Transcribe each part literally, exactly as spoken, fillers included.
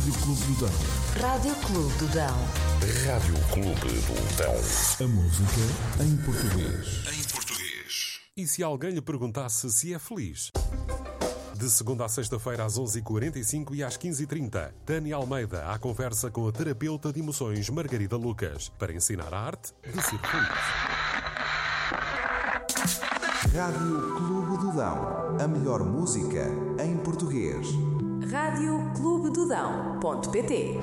Rádio Clube do Dão. Rádio Clube do Dão. Rádio Clube do Dão. A música em português. Em português. E se alguém lhe perguntasse se é feliz? De segunda a sexta-feira às onze e quarenta e cinco e às quinze e trinta, Tânia Almeida à conversa com a terapeuta de emoções Margarida Lucas para ensinar a arte de ser feliz. Rádio Clube do Dão. A melhor música em português. rádio clube do dão ponto pt.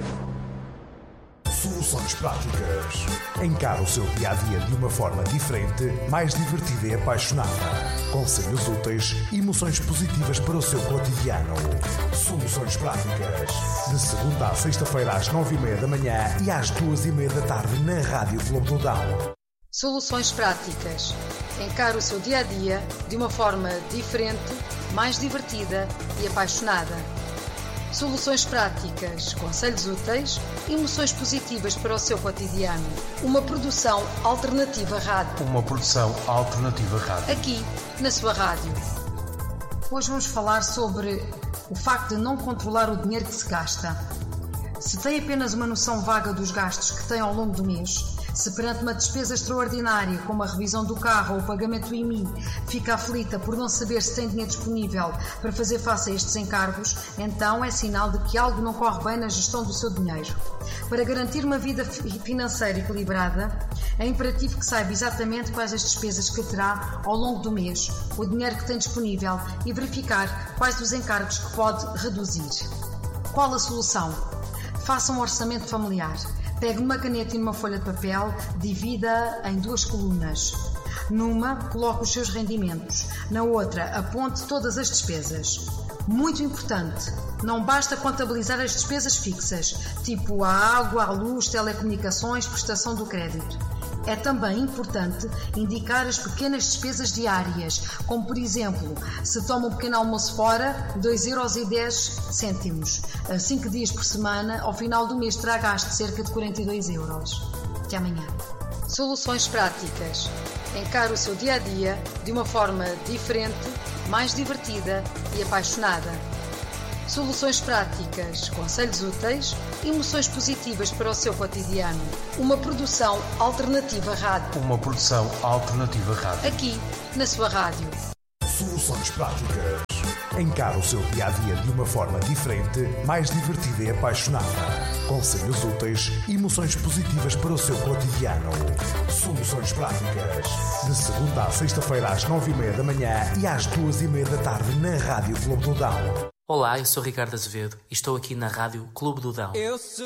Soluções práticas. Encara o seu dia-a-dia de uma forma diferente, mais divertida e apaixonada. Conselhos úteis e emoções positivas para o seu cotidiano. Soluções práticas. De segunda à sexta-feira às nove e meia da manhã e às duas e meia da tarde na Rádio Clube do Dão. Soluções práticas. Encare o seu dia-a-dia de uma forma diferente, mais divertida e apaixonada. Soluções práticas, conselhos úteis e emoções positivas para o seu cotidiano. Uma produção alternativa rádio. Uma produção alternativa rádio. Aqui, na sua rádio. Hoje vamos falar sobre o facto de não controlar o dinheiro que se gasta. Se tem apenas uma noção vaga dos gastos que tem ao longo do mês, se perante uma despesa extraordinária, como a revisão do carro ou o pagamento do I M I, fica aflita por não saber se tem dinheiro disponível para fazer face a estes encargos, então é sinal de que algo não corre bem na gestão do seu dinheiro. Para garantir uma vida financeira equilibrada, é imperativo que saiba exatamente quais as despesas que terá ao longo do mês, o dinheiro que tem disponível e verificar quais os encargos que pode reduzir. Qual a solução? Faça um orçamento familiar. Pegue numa caneta e numa folha de papel, divida em duas colunas. Numa, coloque os seus rendimentos. Na outra, aponte todas as despesas. Muito importante, não basta contabilizar as despesas fixas, tipo a água, a luz, telecomunicações, prestação do crédito. É também importante indicar as pequenas despesas diárias, como por exemplo, se toma um pequeno almoço fora, dois euros e dez cêntimos. cinco dias por semana, ao final do mês terá gasto cerca de quarenta e dois euros. Até amanhã. Soluções práticas. Encare o seu dia-a-dia de uma forma diferente, mais divertida e apaixonada. Soluções práticas, conselhos úteis e emoções positivas para o seu cotidiano. Uma produção alternativa rádio. Uma produção alternativa rádio. Aqui, na sua rádio. Soluções práticas. Encara o seu dia-a-dia de uma forma diferente, mais divertida e apaixonada. Conselhos úteis e emoções positivas para o seu cotidiano. Soluções práticas. De segunda à sexta-feira às nove e meia da manhã e às duas e meia da tarde na Rádio Clube do Dão. Olá, eu sou Ricardo Azevedo e estou aqui na Rádio Clube do Dão.